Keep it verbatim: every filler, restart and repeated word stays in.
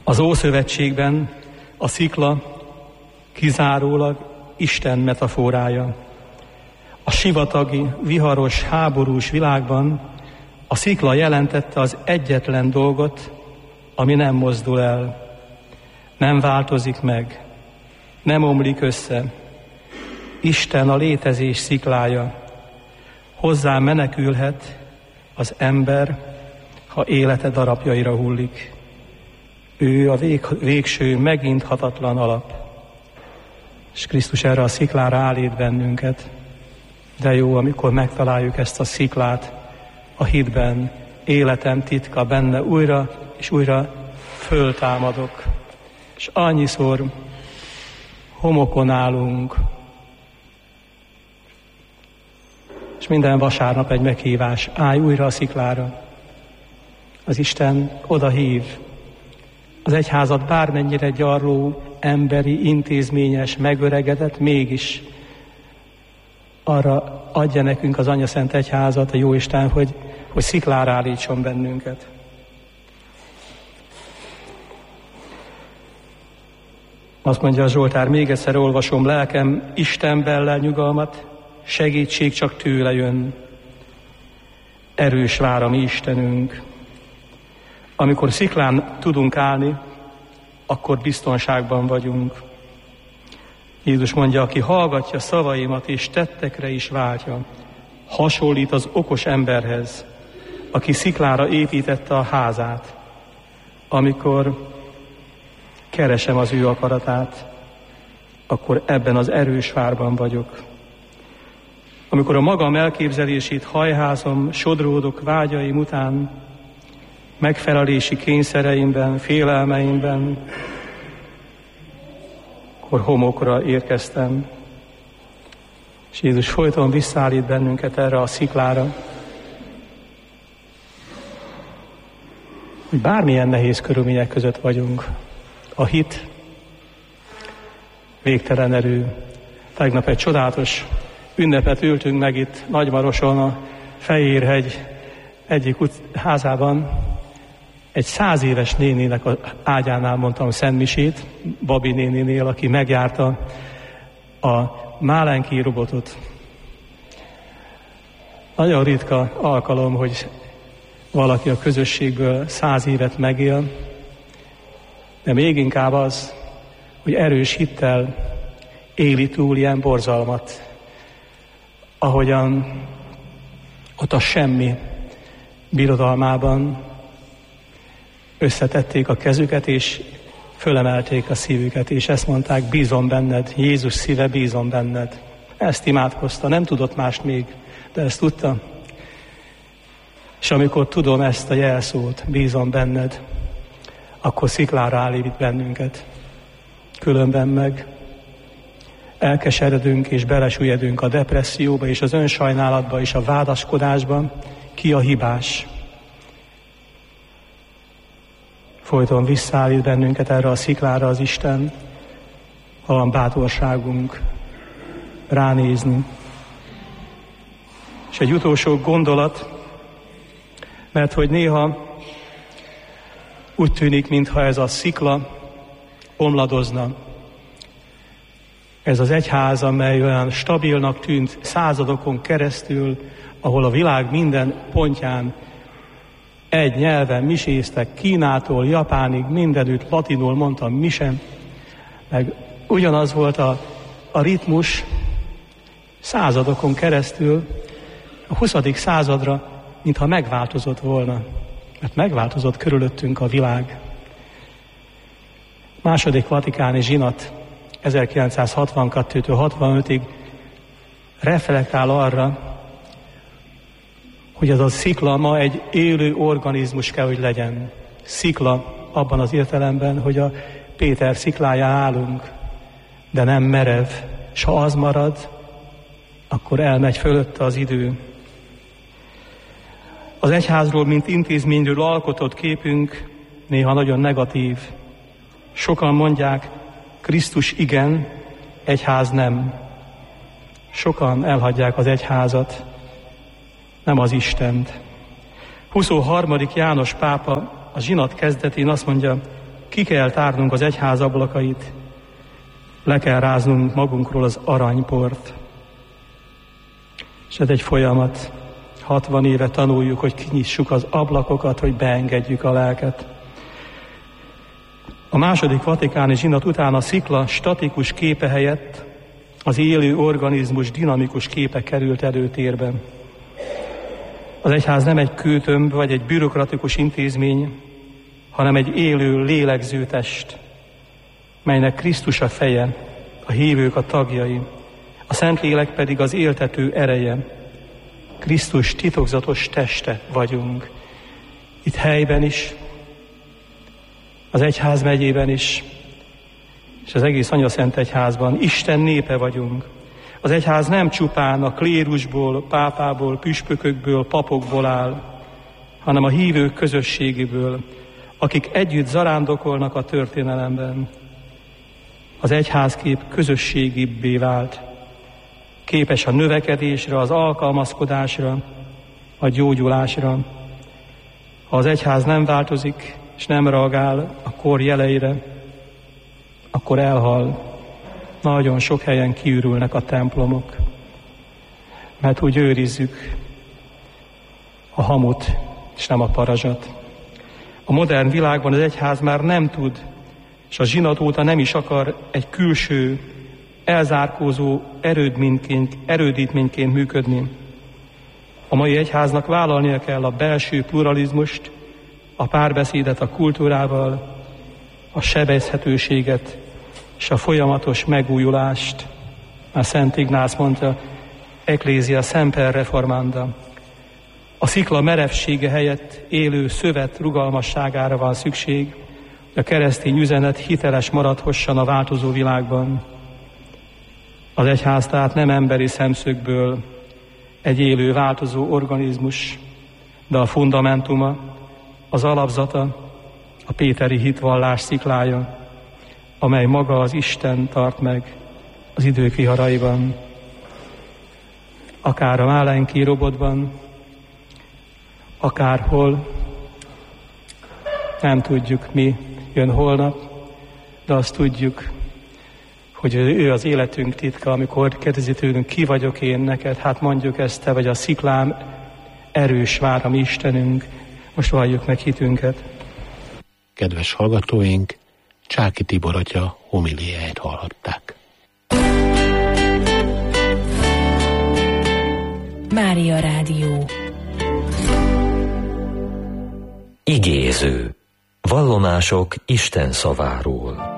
Az Ószövetségben a szikla kizárólag Isten metaforája. A sivatagi, viharos, háborús világban a szikla jelentette az egyetlen dolgot, ami nem mozdul el, nem változik meg, nem omlik össze. Isten a létezés sziklája. Hozzá menekülhet az ember, ha élete darabjaira hullik. Ő a vég, végső, meginthatatlan alap. És Krisztus erre a sziklára állít bennünket. De jó, amikor megtaláljuk ezt a sziklát a hitben, életem titka benne, újra és újra föltámadok. És annyiszor homokon állunk, és minden vasárnap egy meghívás, állj újra a sziklára. Az Isten oda hív. Az egyházat bármennyire gyarló, emberi, intézményes, megöregedett, mégis arra adja nekünk az Anya Szent Egyházat, a Jóisten, hogy, hogy sziklára állítson bennünket. Azt mondja a Zsoltár, még egyszer olvasom, lelkem Istenben lel nyugalmat, segítség csak tőle jön. Erős vár a mi Istenünk. Amikor sziklán tudunk állni, akkor biztonságban vagyunk. Jézus mondja, aki hallgatja szavaimat és tettekre is váltja, hasonlít az okos emberhez, aki sziklára építette a házát. Amikor keresem az ő akaratát, akkor ebben az erős várban vagyok. Amikor a magam elképzelését hajházom, sodródok vágyaim után, megfelelési kényszereimben, félelmeimben, akkor homokra érkeztem. És Jézus folyton visszaállít bennünket erre a sziklára, hogy bármilyen nehéz körülmények között vagyunk. A hit végtelen erő. Tegnap egy csodálatos ünnepet ültünk meg itt Nagymaroson, a Fejérhegy egyik ut- házában. Egy száz éves néninek az ágyánál mondtam szentmisét, Babi néninél, aki megjárta a Málenki robotot. Nagyon ritka alkalom, hogy valaki a közösségből száz évet megél, de még inkább az, hogy erős hittel éli túl ilyen borzalmat, ahogyan ott a semmi birodalmában összetették a kezüket, és fölemelték a szívüket, és ezt mondták, bízom benned, Jézus szíve, bízom benned. Ezt imádkozta, nem tudott mást még, de ezt tudta. És amikor tudom ezt a jelszót, bízom benned, akkor sziklára állít bennünket. Különben meg elkeseredünk és belesüllyedünk a depresszióba és az önsajnálatba és a vádaskodásba. Ki a hibás? Folyton visszaállít bennünket erre a sziklára az Isten, ha van bátorságunk ránézni. És egy utolsó gondolat, mert hogy néha úgy tűnik, mintha ez a szikla omladozna. Ez az egyház, amely olyan stabilnak tűnt századokon keresztül, ahol a világ minden pontján egy nyelven miséztek, Kínától Japánig, mindenütt latinul mondtam misem, meg ugyanaz volt a, a ritmus századokon keresztül, a huszadik századra, mintha megváltozott volna, mert megváltozott körülöttünk a világ. Második vatikáni zsinat ezerkilencszázhatvankettőtől hatvanötig reflektál arra, hogy az a szikla ma egy élő organizmus kell, hogy legyen. Szikla abban az értelemben, hogy a Péter szikláján állunk, de nem merev, s ha az marad, akkor elmegy fölötte az idő. Az egyházról, mint intézményről alkotott képünk néha nagyon negatív. Sokan mondják, Krisztus igen, egyház nem. Sokan elhagyják az egyházat, nem az Istent. huszonharmadik János pápa a zsinat kezdetén azt mondja, ki kell tárnunk az egyház ablakait, le kell ráznunk magunkról az aranyport. És ez egy folyamat. hatvan éve tanuljuk, hogy kinyissuk az ablakokat, hogy beengedjük a lelket. A második vatikáni zsinat után a szikla statikus képe helyett az élő organizmus dinamikus képe került előtérben. Az egyház nem egy kőtömb vagy egy bürokratikus intézmény, hanem egy élő, lélegző test, melynek Krisztus a feje, a hívők a tagjai, a Szentlélek pedig az éltető ereje. Krisztus titokzatos teste vagyunk. Itt helyben is, az egyház megyében is, és az egész Anyaszent Egyházban Isten népe vagyunk. Az egyház nem csupán a klérusból, pápából, püspökökből, papokból áll, hanem a hívők közösségéből, akik együtt zarándokolnak a történelemben. Az egyházkép közösségibbé vált, képes a növekedésre, az alkalmazkodásra, a gyógyulásra. Ha az egyház nem változik, és nem reagál a kor jeleire, akkor elhal. Nagyon sok helyen kiürülnek a templomok, mert úgy őrizzük a hamut, és nem a parazsat. A modern világban az egyház már nem tud, és a zsinat óta nem is akar egy külső, elzárkózó erődményként, erődítményként működni. A mai egyháznak vállalnia kell a belső pluralizmust, a párbeszédet a kultúrával, a sebezhetőséget és a folyamatos megújulást. A Szent Ignác mondta, Ecclesia semper reformanda. A szikla merevsége helyett élő szövet rugalmasságára van szükség, hogy a keresztény üzenet hiteles maradhasson a változó világban. Az egyház tehát nem emberi szemszögből egy élő, változó organizmus, de a fundamentuma, az alapzata, a péteri hitvallás sziklája, amely maga az Isten tart meg az idők viharaiban. Akár a Málenki robotban, akárhol, nem tudjuk, mi jön holnap, de azt tudjuk, hogy ő az életünk titka, amikor kérdezi tőlünk, ki vagyok én neked, hát mondjuk ezt, te vagy a sziklám, erős vár a mi Istenünk, most valljuk meg hitünket. Kedves hallgatóink, Csáky Tibor atya homiliáját hallhatták. Mária Rádió. Igéző. Vallomások Isten szaváról.